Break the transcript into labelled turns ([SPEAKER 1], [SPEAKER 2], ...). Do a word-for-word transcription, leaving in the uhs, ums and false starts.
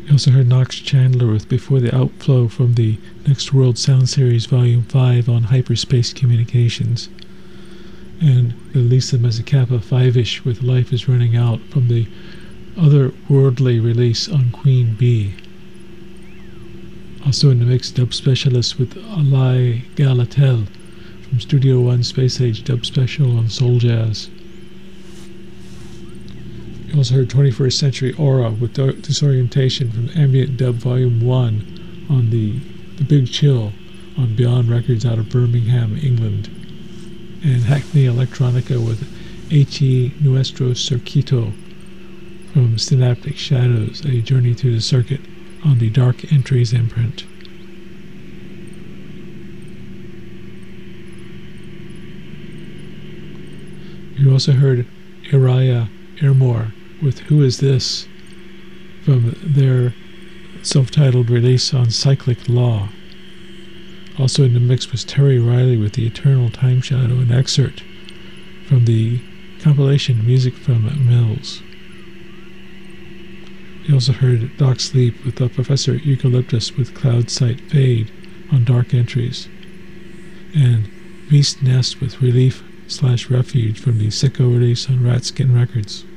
[SPEAKER 1] You also heard Knox Chandler with Before the Outflow from the Next World Sound Series Volume five on Hyperspace Communications. And the Lisa Mazzacappa five-ish with Life is Running Out from the Otherworldly release on Queen Bee. Also in the mix, Dub Specialist with Alai Galatel from Studio One Space Age Dub Special on Soul Jazz. You also heard twenty-first Century Aura with Disorientation from Ambient Dub Volume one on the, the Big Chill on Beyond Records out of Birmingham, England. And Hackney Electronica with H.E. Nuestro Circuito from Synaptic Shadows, A Journey Through the Circuit on the Dark Entries imprint. You also heard Uriah Airmore with Who Is This from their self-titled release on Cyclic Law. Also in the mix was Terry Riley with The Eternal Time Shadow, an excerpt from the compilation Music from Mills. You also heard Doc Sleep with the Professor Eucalyptus with Cloud Sight Fade on Dark Entries. And Beast Nest with Relief slash Refuge from the Sicko release on Ratskin Records.